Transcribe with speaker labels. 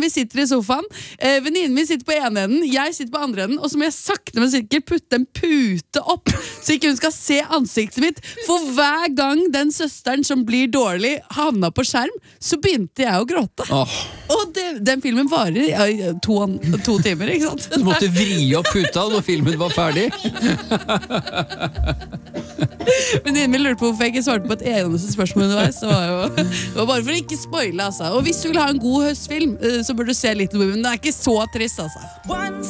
Speaker 1: vi sitter i sofaen, venninnen min sitter på ene enden, jeg sitter på andre enden, og så må jeg sakte men sikkert putte en pute opp, så ikke hun skal se ansiktet mitt, for hver gang den søsteren som blir dårlig havna på skjerm, så begynte jeg å gråte. Og den filmen varer to timer, ikke sant?
Speaker 2: Du måtte vri opp puta når filmen var ferdig.
Speaker 1: Venninnen min lurte på hvorfor jeg ikke svarte på et eneste spørsmål underveis, så det var bare for å ikke spoile, altså. Og hvis du vil ha en god høstfilm, så bør du se Little Women. Den er ikke så trist, altså.